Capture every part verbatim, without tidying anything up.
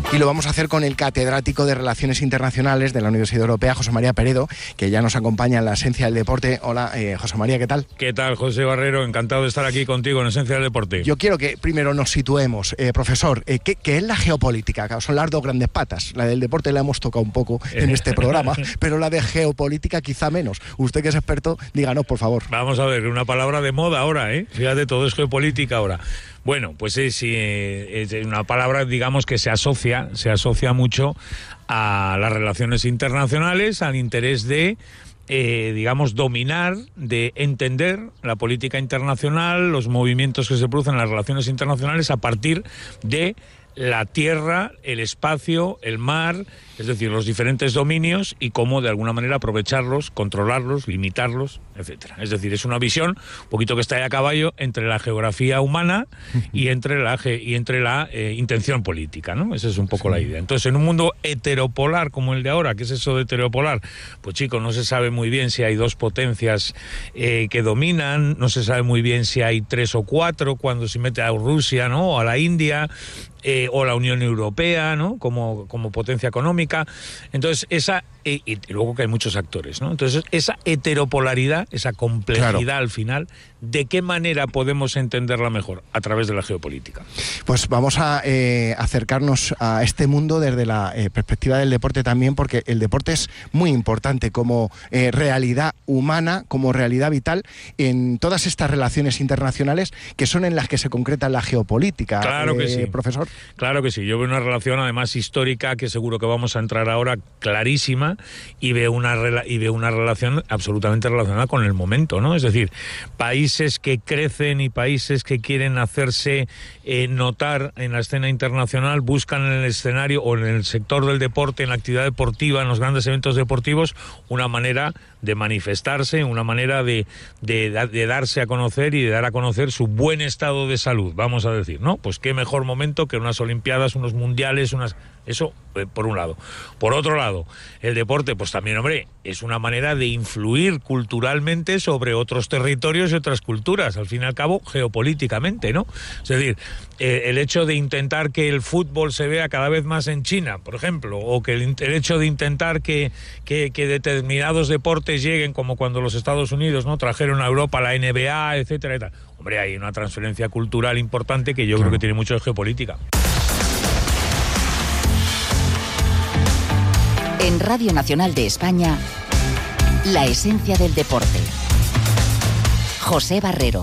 Y lo vamos a hacer con el catedrático de Relaciones Internacionales de la Universidad Europea, José María Peredo, que ya nos acompaña en la Esencia del Deporte. Hola, eh, José María, ¿qué tal? ¿Qué tal, José Barrero? Encantado de estar aquí contigo en Esencia del Deporte. Yo quiero que primero nos situemos. Eh, profesor, eh, ¿qué, ¿qué es la geopolítica? Claro, son las dos grandes patas. La del deporte la hemos tocado un poco en este programa, pero la de geopolítica quizá menos. Usted que es experto, díganos, por favor. Vamos a ver, una palabra de moda ahora, ¿eh? Fíjate, todo es geopolítica ahora. Bueno, pues es, es una palabra, digamos, que se asocia, se asocia mucho a las relaciones internacionales, al interés de, eh, digamos, dominar, de entender la política internacional, los movimientos que se producen en las relaciones internacionales a partir de la tierra, el espacio, el mar, es decir, los diferentes dominios y cómo de alguna manera aprovecharlos, controlarlos, limitarlos, etcétera. Es decir, es una visión un poquito que está ahí a caballo entre la geografía humana y entre la y entre la eh, intención política, ¿no? Esa es un poco sí. la idea. Entonces, en un mundo heteropolar como el de ahora, ¿qué es eso de heteropolar? Pues chicos, no se sabe muy bien si hay dos potencias eh, que dominan, no se sabe muy bien si hay tres o cuatro cuando se mete a Rusia, ¿no? O a la India. Eh, o la Unión Europea, ¿no? Como, como potencia económica. Entonces, esa... Y, y luego que hay muchos actores, ¿no? Entonces, esa heteropolaridad, esa complejidad claro. al final, ¿de qué manera podemos entenderla mejor? A través de la geopolítica. Pues vamos a eh, acercarnos a este mundo desde la eh, perspectiva del deporte también, porque el deporte es muy importante como eh, realidad humana, como realidad vital en todas estas relaciones internacionales que son en las que se concreta la geopolítica. Claro que eh, sí. Profesor. Claro que sí. Yo veo una relación además histórica que seguro que vamos a entrar ahora clarísima y veo una y veo una relación absolutamente relacionada con el momento, ¿no? Es decir, países que crecen y países que quieren hacerse eh, notar en la escena internacional buscan en el escenario o en el sector del deporte, en la actividad deportiva, en los grandes eventos deportivos, una manera de manifestarse, una manera de, de, de darse a conocer y de dar a conocer su buen estado de salud, vamos a decir, ¿no? Pues qué mejor momento que unas Olimpiadas, unos mundiales, unas... Eso, eh, por un lado. Por otro lado, el deporte, pues también, hombre, es una manera de influir culturalmente sobre otros territorios y otras culturas, al fin y al cabo, geopolíticamente, ¿no? Es decir, eh, el hecho de intentar que el fútbol se vea cada vez más en China, por ejemplo, o que el, el hecho de intentar que, que, que determinados deportes lleguen, como cuando los Estados Unidos, ¿no?, trajeron a Europa la N B A, etcétera, etcétera. Hombre, hay una transferencia cultural importante que yo claro. creo que tiene mucho de geopolítica. En Radio Nacional de España, La Esencia del Deporte. José Barrero.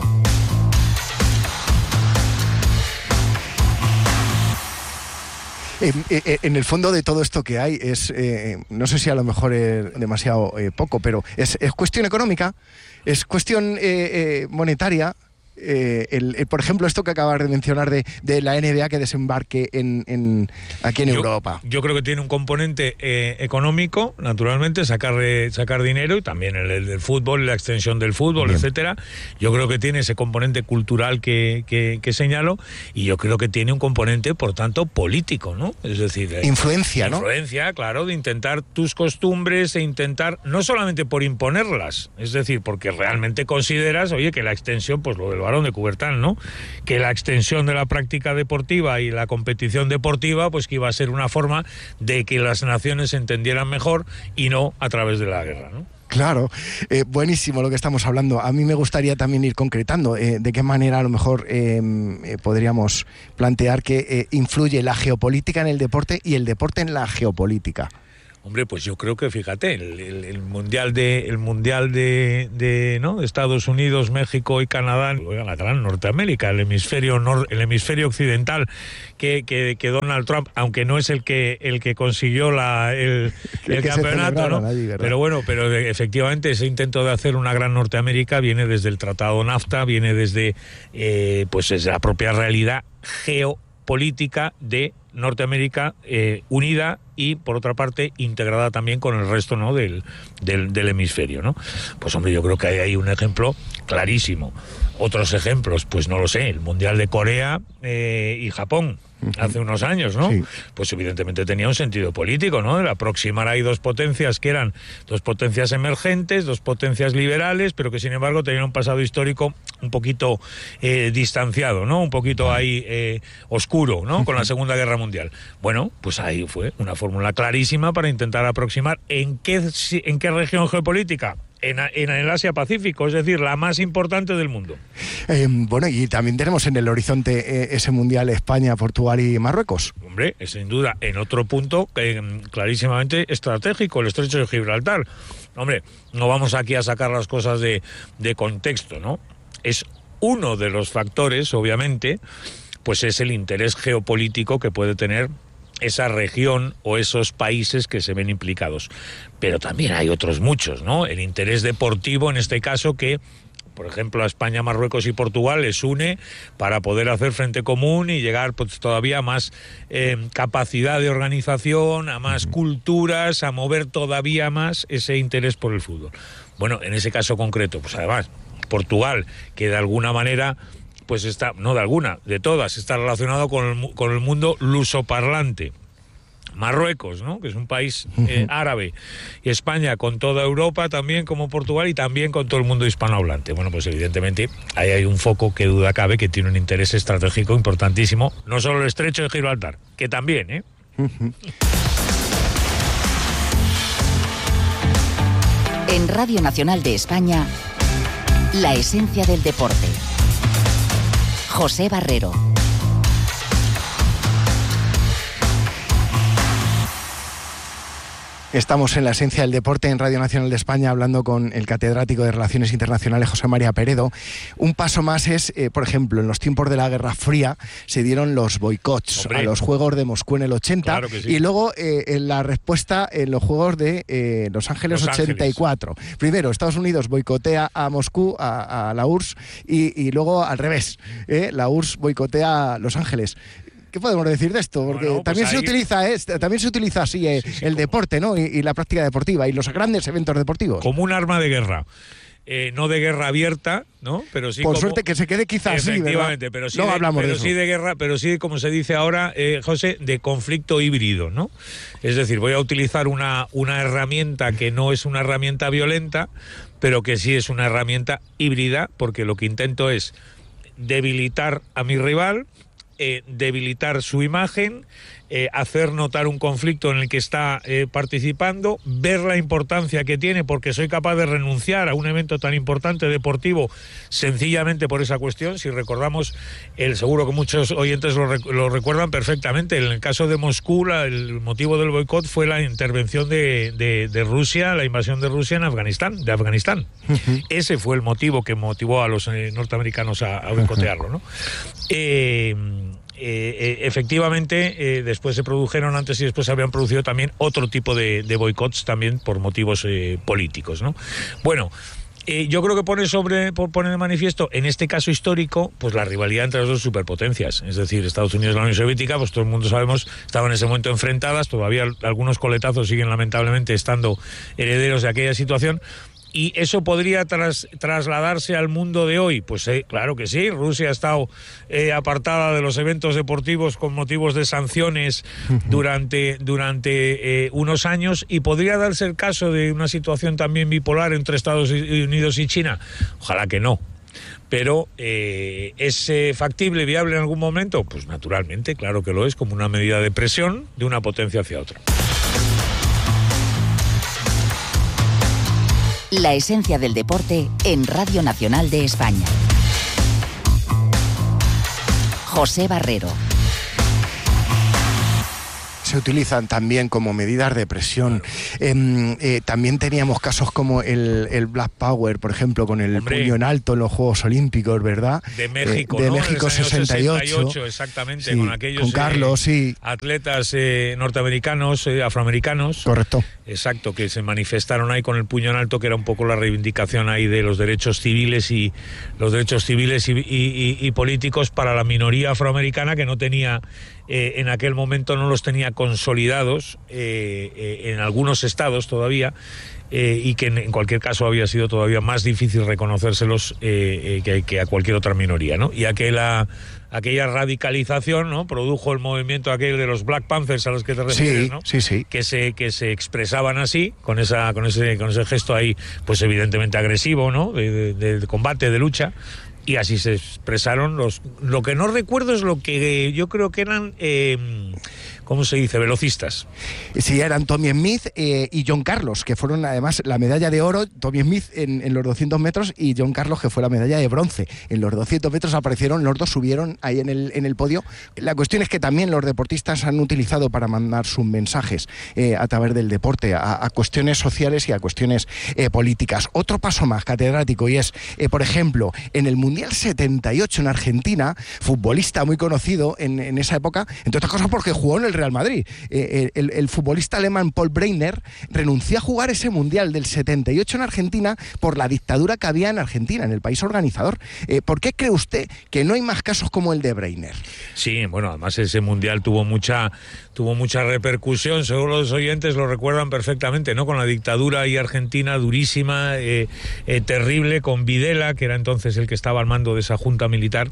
En, en, en el fondo de todo esto que hay es, eh, no sé si a lo mejor es demasiado eh, poco, pero es, es cuestión económica, es cuestión eh, eh, monetaria. Eh, el, el, por ejemplo, esto que acabas de mencionar de, de la N B A que desembarque en, en, aquí en yo, Europa. Yo creo que tiene un componente eh, económico, naturalmente, sacar, eh, sacar dinero, y también el, el del fútbol, la extensión del fútbol, Bien. etcétera. Yo creo que tiene ese componente cultural que, que, que señalo, y yo creo que tiene un componente, por tanto, político, ¿no? Es decir, eh, influencia, ¿no? Influencia, claro, de intentar tus costumbres e intentar, no solamente por imponerlas, es decir, porque realmente consideras, oye, que la extensión, pues lo del Barón de Coubertin, ¿no? Que la extensión de la práctica deportiva y la competición deportiva, pues que iba a ser una forma de que las naciones se entendieran mejor y no a través de la guerra, ¿no? Claro, eh, buenísimo lo que estamos hablando. A mí me gustaría también ir concretando eh, de qué manera a lo mejor eh, eh, podríamos plantear que eh, influye la geopolítica en el deporte y el deporte en la geopolítica. Hombre, pues yo creo que, fíjate, el, el, el mundial de el mundial de, de no de Estados Unidos, México y Canadá, la gran Norteamérica, el hemisferio nor, el hemisferio occidental, que, que, que Donald Trump, aunque no es el que el que consiguió la el, el campeonato, ¿no? Allí, pero bueno, pero efectivamente ese intento de hacer una gran Norteamérica viene desde el Tratado NAFTA, viene desde eh, pues desde la propia realidad geopolítica de Norteamérica eh, unida y, por otra parte, integrada también con el resto, ¿no?, del, del, del hemisferio, ¿no? Pues, hombre, yo creo que hay ahí un ejemplo clarísimo. Otros ejemplos, pues no lo sé, el Mundial de Corea eh, y Japón. hace unos años, ¿no? Sí. Pues evidentemente tenía un sentido político, ¿no? El aproximar ahí dos potencias que eran dos potencias emergentes, dos potencias liberales, pero que sin embargo tenían un pasado histórico un poquito eh, distanciado, ¿no? Un poquito ahí eh, oscuro, ¿no? Con la Segunda Guerra Mundial. Bueno, pues ahí fue una fórmula clarísima para intentar aproximar en qué, en qué región geopolítica. En, en el Asia-Pacífico, es decir, la más importante del mundo. Eh, bueno, y también tenemos en el horizonte eh, ese mundial España, Portugal y Marruecos. Hombre, es sin duda en otro punto eh, clarísimamente estratégico, el estrecho de Gibraltar. Hombre, no vamos aquí a sacar las cosas de, de contexto, ¿no? Es uno de los factores, obviamente, pues es el interés geopolítico que puede tener esa región o esos países que se ven implicados. Pero también hay otros muchos, ¿no? El interés deportivo, en este caso, que, por ejemplo, a España, Marruecos y Portugal les une para poder hacer frente común y llegar pues, todavía a más eh, capacidad de organización, a más culturas, a mover todavía más ese interés por el fútbol. Bueno, en ese caso concreto, pues además, Portugal, que de alguna manera... pues está, no de alguna, de todas, está relacionado con el, con el mundo lusoparlante. Marruecos, ¿no? Que es un país eh, árabe, y España con toda Europa también, como Portugal, y también con todo el mundo hispanohablante. Bueno, pues evidentemente ahí hay un foco que duda cabe que tiene un interés estratégico importantísimo, no solo el estrecho de Gibraltar, que también, ¿eh? En Radio Nacional de España, la esencia del deporte. José Barrero. Estamos en la esencia del deporte en Radio Nacional de España hablando con el catedrático de Relaciones Internacionales José María Peredo. Un paso más es, eh, por ejemplo, en los tiempos de la Guerra Fría se dieron los boicots a los Juegos de Moscú en el ochenta, claro que sí. Y luego eh, en la respuesta en los Juegos de eh, Los Ángeles los ochenta y cuatro. Ángeles. Primero, Estados Unidos boicotea a Moscú, a, a la U R S S, y, y luego al revés, eh, la U R S S boicotea a Los Ángeles. ¿Qué podemos decir de esto? Porque bueno, pues también, ahí... se utiliza, eh, también se utiliza así eh, sí, sí, el como... deporte, ¿no? Y, y la práctica deportiva y los grandes eventos deportivos. Como un arma de guerra. Eh, no de guerra abierta, ¿no? Pero sí por como... suerte que se quede quizás así, efectivamente, pero sí, no de, hablamos pero de eso. sí de guerra, pero sí, como se dice ahora, eh, José, de conflicto híbrido, ¿no? Es decir, voy a utilizar una, una herramienta que no es una herramienta violenta, pero que sí es una herramienta híbrida, porque lo que intento es debilitar a mi rival, Eh, debilitar su imagen, eh, hacer notar un conflicto en el que está eh, participando, ver la importancia que tiene porque soy capaz de renunciar a un evento tan importante deportivo sencillamente por esa cuestión. Si recordamos, el seguro que muchos oyentes lo, rec lo recuerdan perfectamente, en el caso de Moscú la, el motivo del boicot fue la intervención de, de, de Rusia, la invasión de Rusia en Afganistán, de Afganistán. Uh-huh. Ese fue el motivo que motivó a los eh, norteamericanos a, a boicotearlo, ¿no? Eh, Eh, eh, efectivamente, eh, después se produjeron, antes y después se habían producido también otro tipo de, de boicots también por motivos eh, políticos, ¿no? Bueno, eh, yo creo que pone sobre pone de manifiesto, en este caso histórico, pues la rivalidad entre las dos superpotencias, es decir, Estados Unidos y la Unión Soviética, pues todo el mundo sabemos, estaban en ese momento enfrentadas, todavía algunos coletazos siguen lamentablemente estando herederos de aquella situación. ¿Y eso podría tras, trasladarse al mundo de hoy? Pues eh, claro que sí. Rusia ha estado eh, apartada de los eventos deportivos con motivos de sanciones durante, durante eh, unos años, y podría darse el caso de una situación también bipolar entre Estados Unidos y China. Ojalá que no. Pero eh, ¿es eh, factible, viable en algún momento? Pues naturalmente, claro que lo es, como una medida de presión de una potencia hacia otra. La esencia del deporte en Radio Nacional de España. José Barrero. Se utilizan también como medidas de presión. Eh, eh, también teníamos casos como el, el Black Power, por ejemplo, con el Hombre, puño en alto en los Juegos Olímpicos, ¿verdad? De México, eh, de ¿no? México sesenta y ocho. sesenta y ocho, exactamente, sí, con aquellos con Carlos, eh, sí. atletas eh, norteamericanos, eh, afroamericanos. Correcto. Exacto, que se manifestaron ahí con el puño en alto, que era un poco la reivindicación ahí de los derechos civiles y los derechos civiles y, y, y, y políticos para la minoría afroamericana que no tenía eh, en aquel momento no los tenía consolidados eh, eh, en algunos estados todavía. Eh, y que en, en cualquier caso había sido todavía más difícil reconocérselos eh, eh, que, que a cualquier otra minoría, ¿no? Y aquella, aquella radicalización, ¿no?, produjo el movimiento aquel de los Black Panthers a los que te refieres, sí, ¿no? Sí, sí. Que se, que se expresaban así, con esa, con ese, con ese gesto ahí, pues evidentemente agresivo, ¿no?, de, de, de combate, de lucha. Y así se expresaron los... Lo que no recuerdo es lo que yo creo que eran... Eh, ¿Cómo se dice? Velocistas. Sí, eran Tommy Smith eh, y John Carlos, que fueron además la medalla de oro. Tommy Smith en, en los doscientos metros y John Carlos, que fue la medalla de bronce. En los doscientos metros aparecieron, los dos subieron ahí en el, en el podio. La cuestión es que también los deportistas han utilizado para mandar sus mensajes eh, a través del deporte, a, a cuestiones sociales y a cuestiones eh, políticas. Otro paso más, catedrático, y es, eh, por ejemplo, en el Mundial setenta y ocho en Argentina, futbolista muy conocido en, en esa época, entre otras cosas porque jugó en el Real Madrid. Eh, el, el futbolista alemán Paul Breitner renunció a jugar ese Mundial del setenta y ocho en Argentina por la dictadura que había en Argentina, en el país organizador. Eh, ¿Por qué cree usted que no hay más casos como el de Breitner? Sí, bueno, además ese Mundial tuvo mucha, tuvo mucha repercusión, seguro los oyentes lo recuerdan perfectamente, ¿no? Con la dictadura ahí argentina durísima, eh, eh, terrible, con Videla, que era entonces el que estaba al mando de esa junta militar,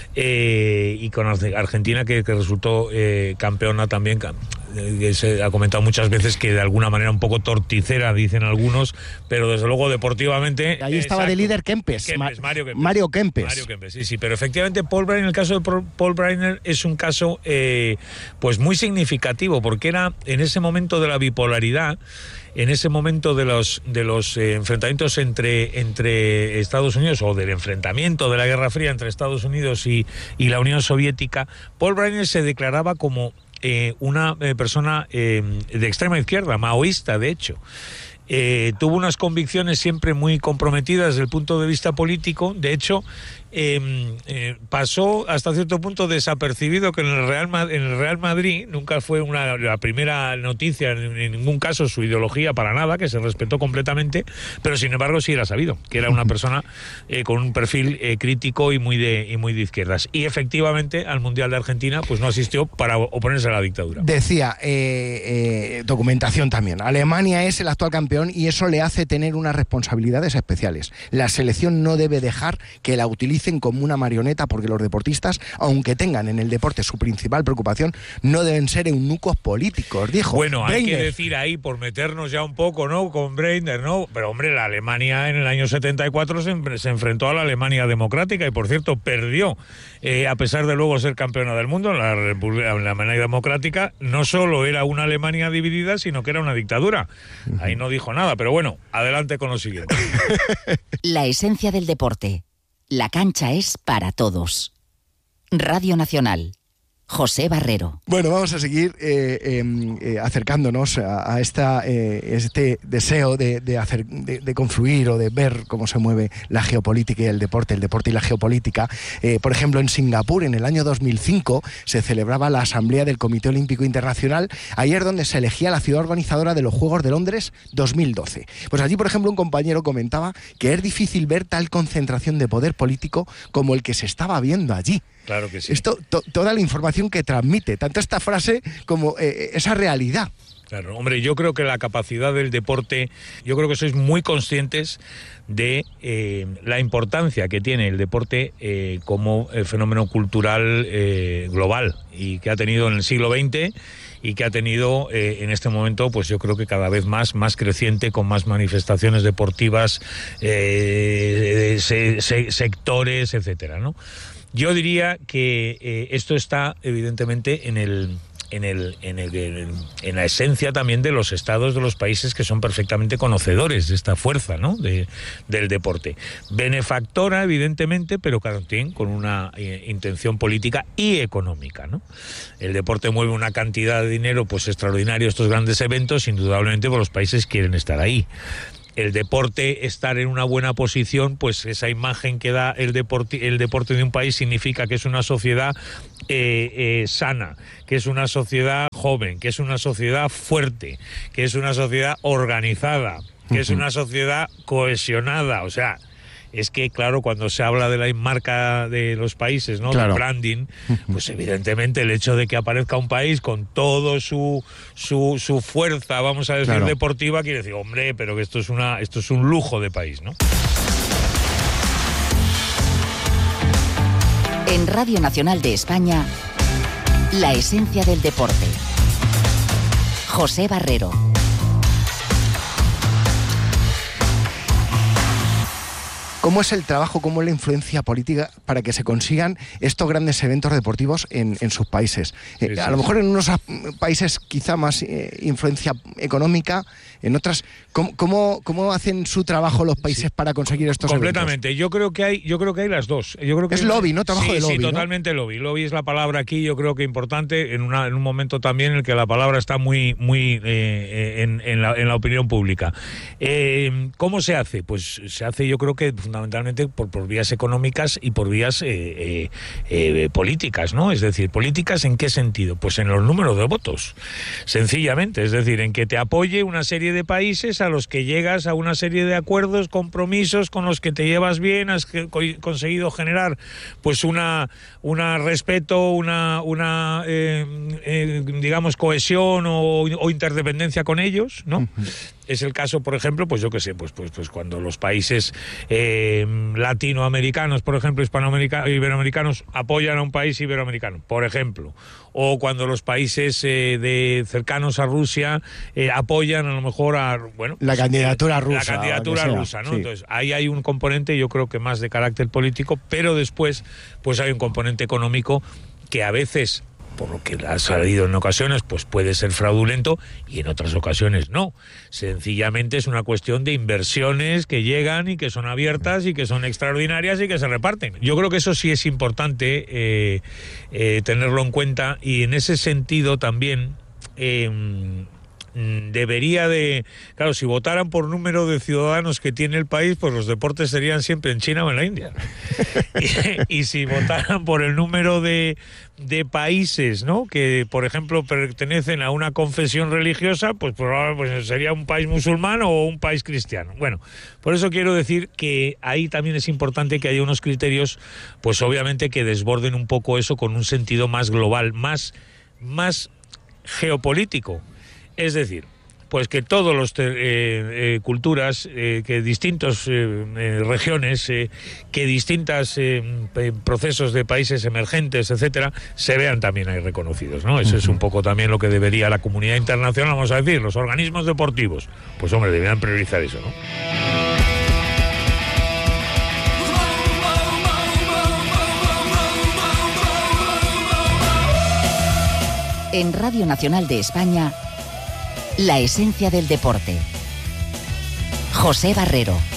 eh, y con Argentina que, que resultó eh, campeona también. Eh, se ha comentado muchas veces que de alguna manera un poco torticera, dicen algunos, pero desde luego deportivamente... Ahí estaba exacto, de líder Kempes, Kempes, Mario Kempes. Mario Kempes. Mario Kempes, sí, sí, pero efectivamente Paul Breitner, el caso de Paul Breitner es un caso eh, pues muy significativo, porque era en ese momento de la bipolaridad, en ese momento de los de los eh, enfrentamientos entre entre Estados Unidos, o del enfrentamiento de la Guerra Fría entre Estados Unidos y, y la Unión Soviética, Paul Breitner se declaraba como eh, una eh, persona eh, de extrema izquierda, maoísta, de hecho. Eh, tuvo unas convicciones siempre muy comprometidas desde el punto de vista político. De hecho, eh, eh, pasó hasta cierto punto desapercibido que en el Real, en el Real Madrid nunca fue una, la primera noticia, en, en ningún caso su ideología para nada, que se respetó completamente, pero sin embargo sí era sabido que era una persona eh, con un perfil eh, crítico y muy de y muy de izquierdas. Y efectivamente al Mundial de Argentina pues no asistió para oponerse a la dictadura. Decía, eh, eh, documentación también, Alemania es el actual campeón y eso le hace tener unas responsabilidades especiales. La selección no debe dejar que la utilicen como una marioneta, porque los deportistas, aunque tengan en el deporte su principal preocupación, no deben ser eunucos políticos, dijo Bueno, hay Breitner. que decir ahí, por meternos ya un poco, ¿no?, con Breitner, ¿no? Pero hombre, la Alemania en el año setenta y cuatro se, se enfrentó a la Alemania democrática y, por cierto, perdió, eh, a pesar de luego ser campeona del mundo. La, la Alemania democrática no solo era una Alemania dividida, sino que era una dictadura. Ahí no dijo nada, pero bueno, adelante con lo siguiente. La esencia del deporte. La cancha es para todos. Radio Nacional. José Barrero. Bueno, vamos a seguir eh, eh, eh, acercándonos a, a esta, eh, este deseo de, de, hacer, de, de confluir o de ver cómo se mueve la geopolítica y el deporte, el deporte y la geopolítica. Eh, por ejemplo, en Singapur, en el año dos mil cinco, se celebraba la Asamblea del Comité Olímpico Internacional, ayer donde se elegía la ciudad organizadora de los Juegos de Londres dos mil doce. Pues allí, por ejemplo, un compañero comentaba que es difícil ver tal concentración de poder político como el que se estaba viendo allí. Claro que sí. Esto, to, toda la información que transmite, tanto esta frase como eh, esa realidad. Claro, hombre, yo creo que la capacidad del deporte, yo creo que sois muy conscientes de eh, la importancia que tiene el deporte eh, como eh, fenómeno cultural eh, global, y que ha tenido en el siglo veinte y que ha tenido eh, en este momento, pues yo creo que cada vez más, más creciente, con más manifestaciones deportivas, eh, se, se, sectores, etcétera, ¿no? Yo diría que eh, esto está evidentemente en el en el, en el en la esencia también de los estados de los países, que son perfectamente conocedores de esta fuerza, ¿no?, de, del deporte. Benefactora, evidentemente, pero claro, con una eh, intención política y económica, ¿no? El deporte mueve una cantidad de dinero pues extraordinario, estos grandes eventos, indudablemente, pues los países quieren estar ahí. El deporte, estar en una buena posición, pues esa imagen que da el deporte, el deporte de un país significa que es una sociedad eh, eh, sana, que es una sociedad joven, que es una sociedad fuerte, que es una sociedad organizada, que es una sociedad cohesionada. O sea, es que, claro, cuando se habla de la marca de los países, ¿no? Claro. Del branding, pues evidentemente el hecho de que aparezca un país con todo su su, su fuerza, vamos a decir, claro. deportiva, quiere decir, hombre, pero que esto es una esto es un lujo de país, ¿no? En Radio Nacional de España, la esencia del deporte. José Barrero. ¿Cómo es el trabajo, cómo es la influencia política para que se consigan estos grandes eventos deportivos en, en sus países? Eh, sí, sí, a lo sí. mejor en unos países quizá más eh, influencia económica, en otras, ¿cómo, cómo, cómo hacen su trabajo los países Sí. para conseguir estos Completamente. eventos? Yo creo que hay, yo creo que hay las dos. Yo creo que Es hay- lobby, ¿no? Trabajo sí, de lobby, sí, ¿no? totalmente lobby. Lobby es la palabra aquí, yo creo que importante en, una, en un momento también en el que la palabra está muy, muy eh, en, en, la, en la opinión pública. Eh, ¿Cómo se hace? Pues se hace, yo creo que fundamentalmente por, por vías económicas y por vías eh, eh, eh, políticas, ¿no? Es decir, ¿políticas en qué sentido? Pues en los números de votos, sencillamente. Es decir, en que te apoye una serie de países a los que llegas a una serie de acuerdos, compromisos con los que te llevas bien, has que- co- conseguido generar pues una, una respeto, una, una eh, eh, digamos, cohesión o, o interdependencia con ellos, ¿no? Uh-huh. Es el caso, por ejemplo, pues yo qué sé, pues, pues, pues cuando los países eh, latinoamericanos, por ejemplo, hispanoamericanos, iberoamericanos, apoyan a un país iberoamericano, por ejemplo, o cuando los países eh, de cercanos a Rusia eh, apoyan a lo mejor a, bueno, la candidatura eh, rusa. La candidatura rusa, ¿no? Sí. Entonces, ahí hay un componente, yo creo que más de carácter político, pero después, pues hay un componente económico que a veces, por lo que ha salido en ocasiones, pues puede ser fraudulento y en otras ocasiones no. Sencillamente es una cuestión de inversiones que llegan y que son abiertas y que son extraordinarias y que se reparten. Yo creo que eso sí es importante eh, eh, tenerlo en cuenta y en ese sentido también eh, debería de... Claro, si votaran por número de ciudadanos que tiene el país, pues los deportes serían siempre en China o en la India. y, y si votaran por el número de, de países, ¿no?, que, por ejemplo, pertenecen a una confesión religiosa, pues probablemente pues, sería un país musulmán o un país cristiano. Bueno, por eso quiero decir que ahí también es importante que haya unos criterios, pues obviamente que desborden un poco eso con un sentido más global, más, más geopolítico. Es decir, pues que todas las eh, eh, culturas, eh, que distintas eh, eh, regiones, eh, que distintos eh, procesos de países emergentes, etcétera, se vean también ahí reconocidos, ¿no? Eso uh-huh. es un poco también lo que debería la comunidad internacional, vamos a decir, los organismos deportivos. Pues hombre, deberían priorizar eso, ¿no? En Radio Nacional de España, la esencia del deporte. José Barrero.